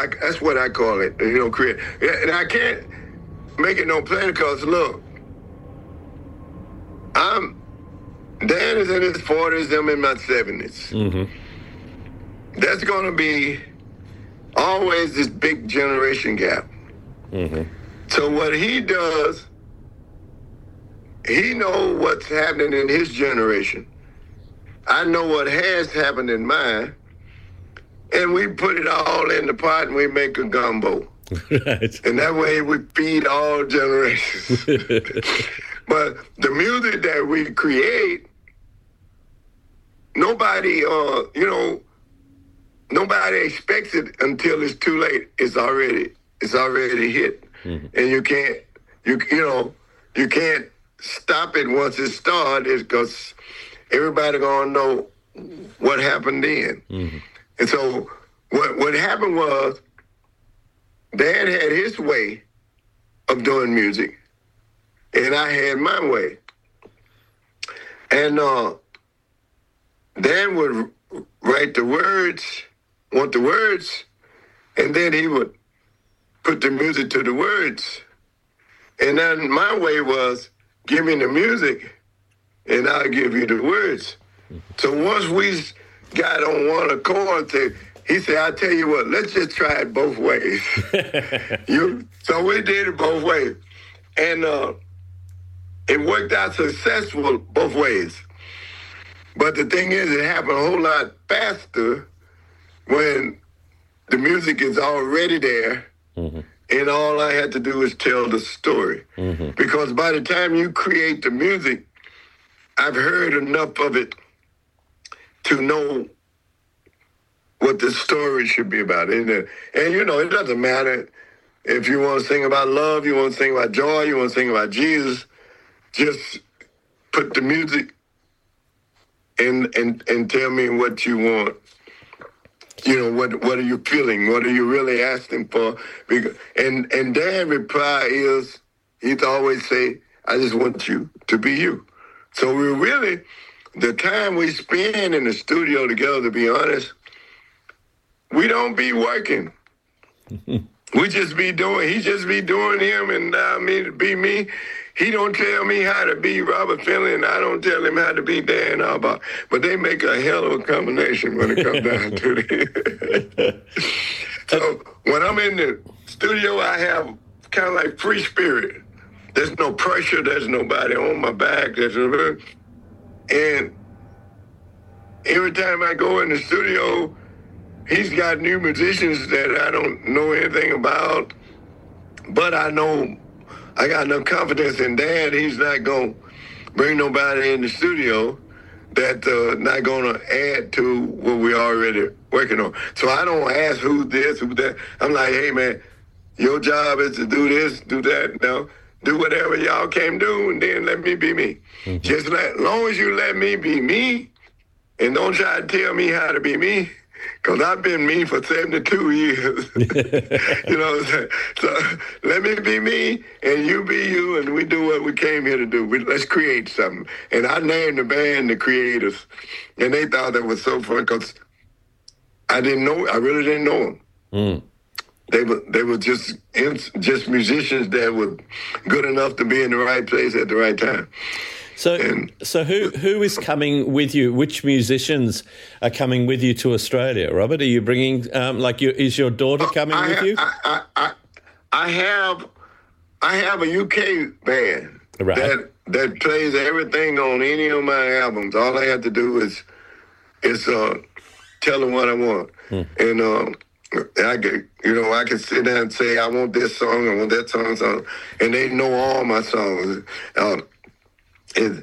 that's what I call it. Create. And I can't make it no plan because look, Dan is in his 40s, I'm in my 70s. Mm-hmm. That's going to be always this big generation gap. Mm-hmm. So what he does, he knows what's happening in his generation. I know what has happened in mine. And we put it all in the pot and we make a gumbo. Right. And that way we feed all generations. But the music that we create, nobody expects it until it's too late. It's already hit. Mm-hmm. And you can't stop it once it started because everybody gonna know what happened then. Mm-hmm. And so what happened was Dan had his way of doing music, and I had my way. And Dan would write the words, want the words, and then he would put the music to the words. And then my way was, give me the music, and I'll give you the words. So once we got on one accord, he said, I tell you what, let's just try it both ways. So we did it both ways. And it worked out successful both ways. But the thing is, it happened a whole lot faster when the music is already there, mm-hmm. and all I had to do is tell the story. Mm-hmm. Because by the time you create the music, I've heard enough of it to know what the story should be about. And it doesn't matter if you want to sing about love, you want to sing about joy, you want to sing about Jesus, just put the music and tell me what you want. What are you feeling? What are you really asking for? And Dan's reply is, he'd always say, I just want you to be you. So we really, the time we spend in the studio together, to be honest, we don't be working. We just be doing, he just be doing him and me to be me. He don't tell me how to be Robert Finley and I don't tell him how to be Dan Auerbach. But they make a hell of a combination when it comes down to it. So when I'm in the studio, I have kind of like free spirit. There's no pressure. There's nobody on my back. And every time I go in the studio, he's got new musicians that I don't know anything about, but I know I got enough confidence in Dan. He's not going to bring nobody in the studio that's not going to add to what we're already working on. So I don't ask who's this, who's that. I'm like, hey, man, your job is to do this, do that. Now, do whatever y'all can do, and then let me be me. Mm-hmm. Just as long as you let me be me, and don't try to tell me how to be me, because I've been me for 72 years. You know what I'm saying? So let me be me, and you be you, and we do what we came here to do. Let's create something. And I named the band The Creators, and they thought that was so fun, because I really didn't know them. Mm. They were just musicians that were good enough to be in the right place at the right time. So who is coming with you? Which musicians are coming with you to Australia, Robert? Are you bringing is your daughter coming with you? I have a UK band that plays everything on any of my albums. All I have to do is tell them what I want, and I can sit down and say I want this song, I want that song, and they know all my songs. And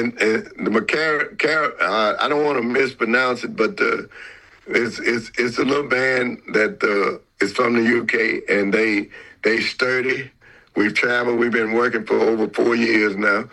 the I don't want to mispronounce it, but it's a little band that is from the UK, and they sturdy. We've traveled. We've been working for over 4 years now.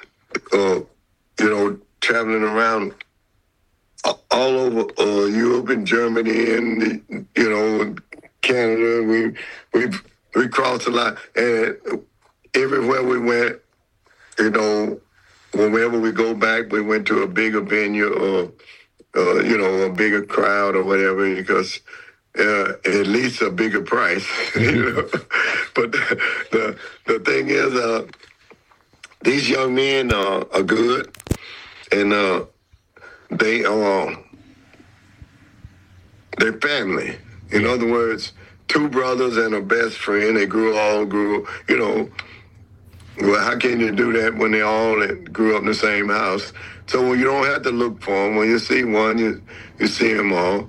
Traveling around all over Europe and Germany and Canada. We crossed a lot, and everywhere we went, whenever we go back, we went to a bigger venue or a bigger crowd or whatever, because at least a bigger price. You know? But the thing is, these young men are good, and they they're family. In other words, two brothers and a best friend. They grew, you know. Well, how can you do that when they all grew up in the same house? So you don't have to look for them. When you see one, you see them all.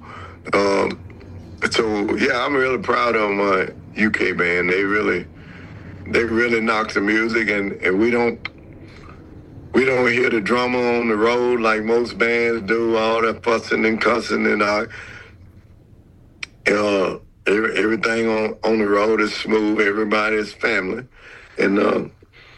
So yeah, I'm really proud of my UK band. They really knock the music, and we don't hear the drummer on the road like most bands do. All that fussing and cussing and everything on the road is smooth. Everybody is family, and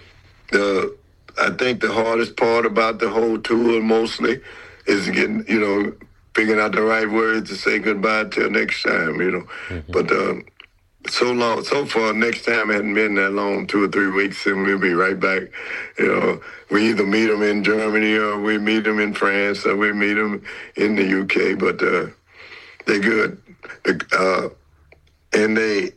I think the hardest part about the whole tour mostly is getting, you know, figuring out the right words to say goodbye till next time, you know. Mm-hmm. But so far, next time hasn't been that long, 2 or 3 weeks, and we'll be right back. You know, we either meet them in Germany or we meet them in France or we meet them in the UK, but they're good. And they,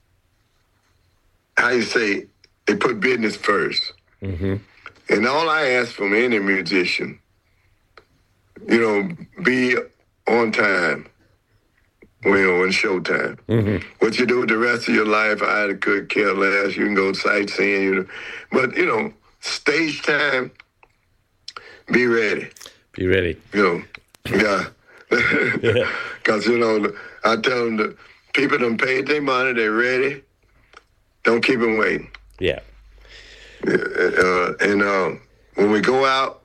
how you say, they put business first. Mm-hmm. And all I ask from any musician, you know, be on time, you know, in showtime. Mm-hmm. What you do with the rest of your life, I could care less. You can go sightseeing, you know. But, you know, stage time, be ready. Be ready. You know, yeah. Because, you know, I tell them, the people done paid their money, they're ready. Don't keep them waiting. Yeah. And when we go out,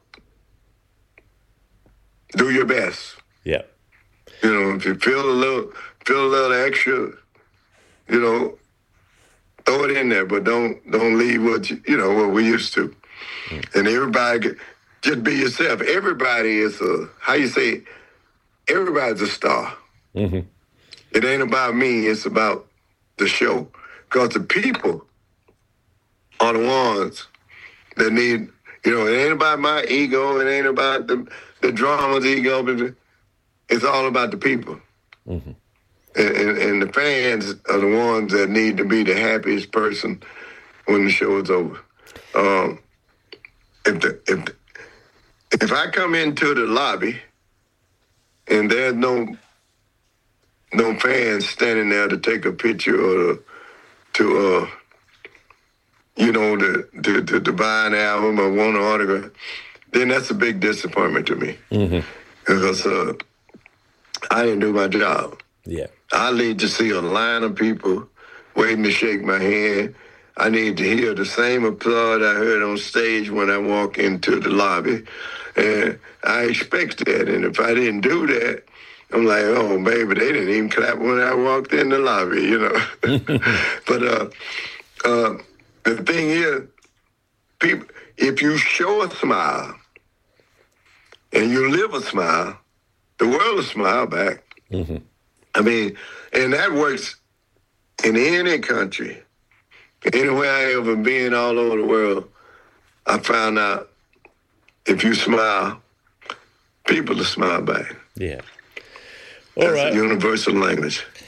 do your best. Yeah. You know, if you feel a little extra, you know, throw it in there, but don't leave what what we used to. Mm. And everybody, just be yourself. Everybody is everybody's a star. Mm-hmm. It ain't about me, it's about the show. Because the people are the ones that need, it ain't about my ego, it ain't about the drama's ego, it's all about the people. Mm-hmm. And the fans are the ones that need to be the happiest person when the show is over. If I come into the lobby and there's no fans standing there to take a picture or to buy an album or want an autograph, then that's a big disappointment to me. Mm-hmm. Because I didn't do my job. Yeah. I need to see a line of people waiting to shake my hand. I need to hear the same applause I heard on stage when I walk into the lobby. And I expect that. And if I didn't do that, I'm like, oh, baby, they didn't even clap when I walked in the lobby, But the thing is, people, if you show a smile and you live a smile, the world will smile back. Mm-hmm. I mean, and that works in any country. Anywhere I ever been all over the world, I found out if you smile, people will smile back. Yeah. That's a universal language.